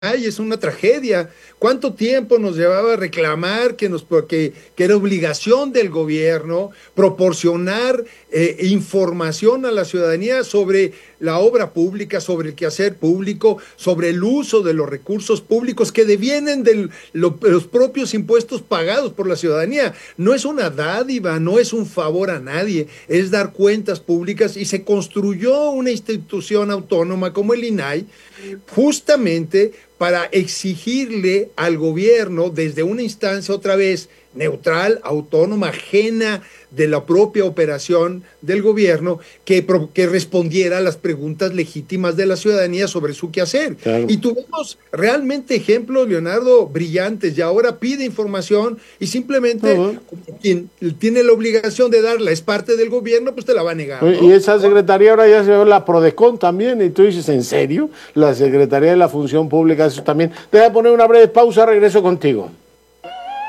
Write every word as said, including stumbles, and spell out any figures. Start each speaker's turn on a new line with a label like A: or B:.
A: Ay, es una tragedia. ¿Cuánto tiempo nos llevaba a reclamar que, nos, que, que era obligación del gobierno proporcionar eh, información a la ciudadanía sobre la obra pública, sobre el quehacer público, sobre el uso de los recursos públicos que devienen de lo, los propios impuestos pagados por la ciudadanía? No es una dádiva, no es un favor a nadie, es dar cuentas públicas, y se construyó una institución autónoma como el I N A I justamente para exigirle al gobierno desde una instancia otra vez neutral, autónoma, ajena de la propia operación del gobierno, que, que respondiera a las preguntas legítimas de la ciudadanía sobre su quehacer. Claro. Y tuvimos realmente ejemplos, Leonardo, brillantes, y ahora pide información y simplemente uh-huh. quien tiene la obligación de darla es parte del gobierno, pues te la va a negar, ¿no?
B: Y esa secretaría ahora ya se ve la Prodecon también, y tú dices, ¿en serio? La Secretaría de la Función Pública, eso también. Te voy a poner una breve pausa, regreso contigo.